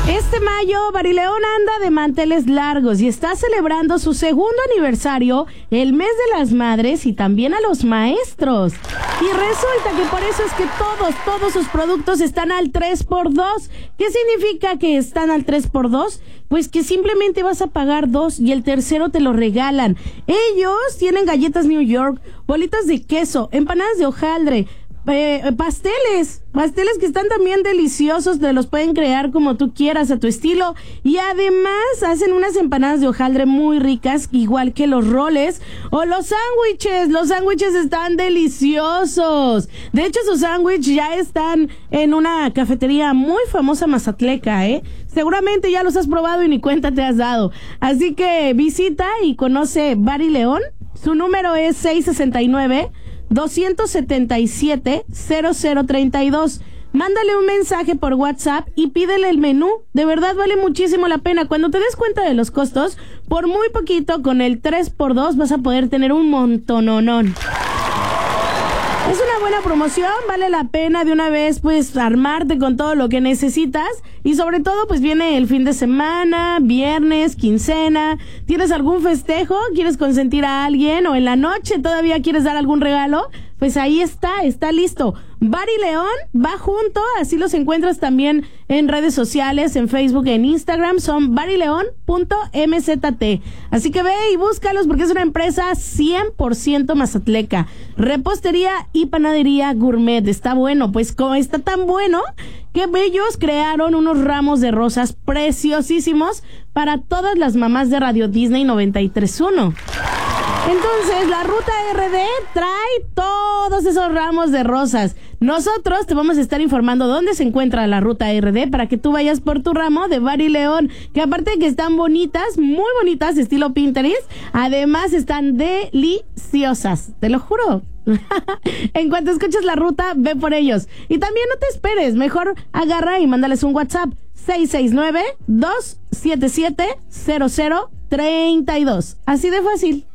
Este mayo, Barileón anda de manteles largos y está celebrando su segundo aniversario, el mes de las madres y también a los maestros. Y resulta que por eso es que todos sus productos están al 3x2. ¿Qué significa que están al 3x2? Pues que simplemente vas a pagar 2 y el tercero te lo regalan. Ellos tienen galletas New York, bolitas de queso, empanadas de hojaldre, pasteles que están también deliciosos, te los pueden crear como tú quieras, a tu estilo, y además hacen unas empanadas de hojaldre muy ricas, igual que los roles o los sándwiches están deliciosos. De hecho, sus sándwiches ya están en una cafetería muy famosa mazatleca, seguramente ya los has probado y ni cuenta te has dado, así que visita y conoce Barileón. Su número es 669-277-0032. Mándale un mensaje por WhatsApp y pídele el menú. De verdad vale muchísimo la pena. Cuando te des cuenta de los costos, por muy poquito, con el 3x2 vas a poder tener un montononón. Es una buena promoción, vale la pena de una vez pues armarte con todo lo que necesitas y sobre todo pues viene el fin de semana, viernes, quincena, ¿tienes algún festejo? ¿Quieres consentir a alguien? ¿O en la noche todavía quieres dar algún regalo? Pues ahí está listo. Barileón va junto, así los encuentras también en redes sociales, en Facebook, en Instagram, son barileón.mzt. Así que ve y búscalos porque es una empresa 100% mazatleca. Repostería y panadería gourmet. Está bueno, pues como está tan bueno que ellos crearon unos ramos de rosas preciosísimos para todas las mamás de Radio Disney 93.1. Entonces, la Ruta RD trae todos esos ramos de rosas. Nosotros te vamos a estar informando dónde se encuentra la Ruta RD para que tú vayas por tu ramo de Barileón, que aparte de que están bonitas, muy bonitas, estilo Pinterest, además están deliciosas, te lo juro. En cuanto escuches la ruta, ve por ellos. Y también no te esperes, mejor agarra y mándales un WhatsApp 669-277-0032. Así de fácil.